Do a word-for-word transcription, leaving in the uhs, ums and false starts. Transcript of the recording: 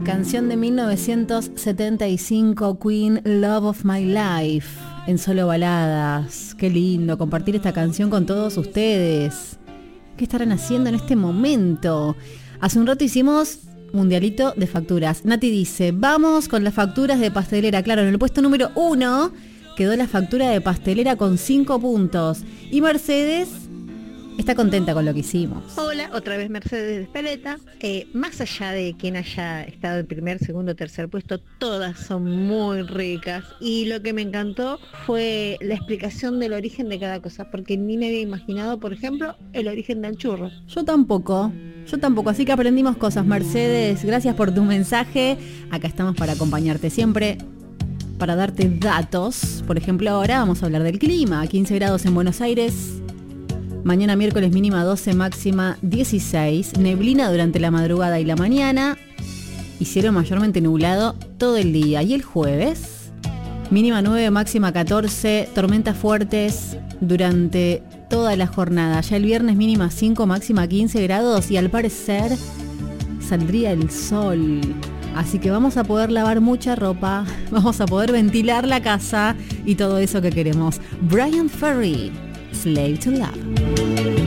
Canción de mil novecientos setenta y cinco, Queen, Love of My Life, en Solo Baladas. Qué lindo compartir esta canción con todos ustedes. ¿Qué estarán haciendo en este momento? Hace un rato hicimos mundialito de facturas. Nati dice, vamos con las facturas de pastelera. Claro, en el puesto número uno quedó la factura de pastelera con cinco puntos. Y Mercedes está contenta con lo que hicimos. Hola, otra vez Mercedes de Espeleta. Eh, más allá de quien haya estado en primer, segundo, tercer puesto, todas son muy ricas. Y lo que me encantó fue la explicación del origen de cada cosa, porque ni me había imaginado, por ejemplo, el origen del churro. Yo tampoco, yo tampoco, así que aprendimos cosas. Mercedes, gracias por tu mensaje. Acá estamos para acompañarte siempre, para darte datos. Por ejemplo, ahora vamos a hablar del clima. quince grados en Buenos Aires. Mañana miércoles mínima doce, máxima dieciséis. Neblina durante la madrugada y la mañana. Y cielo mayormente nublado todo el día. Y el jueves, mínima nueve, máxima catorce. Tormentas fuertes durante toda la jornada. Ya el viernes mínima cinco, máxima quince grados. Y al parecer saldría el sol. Así que vamos a poder lavar mucha ropa. Vamos a poder ventilar la casa. Y todo eso que queremos. Bryan Ferry, Slave to Love.